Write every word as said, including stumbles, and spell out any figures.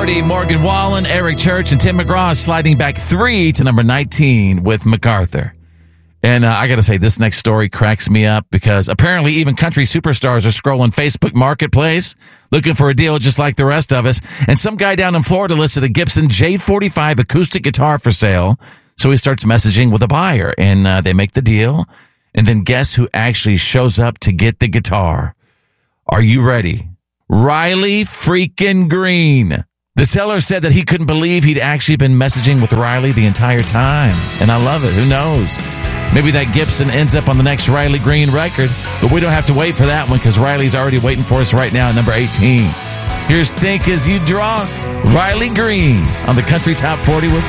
forty, Morgan Wallen, Eric Church, and Tim McGraw sliding back three to number nineteen with MacArthur. And uh, I got to say, this next story cracks me up because apparently even country superstars are scrolling Facebook Marketplace looking for a deal just like the rest of us. And some guy down in Florida listed a Gibson J forty-five acoustic guitar for sale. So he starts messaging with a buyer, and uh, they make the deal. And then guess who actually shows up to get the guitar? Are you ready? Riley freaking Green. The seller said that he couldn't believe he'd actually been messaging with Riley the entire time. And I love it. Who knows? Maybe that Gibson ends up on the next Riley Green record, but we don't have to wait for that one because Riley's already waiting for us right now at number eighteen. Here's Think As You Draw, Riley Green on the Country Top forty with